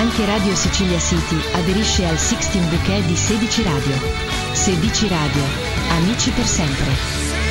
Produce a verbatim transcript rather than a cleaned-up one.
Anche Radio Sicilia City aderisce al sedici Bouquet di sedici Radio. sedici Radio. Amici per sempre.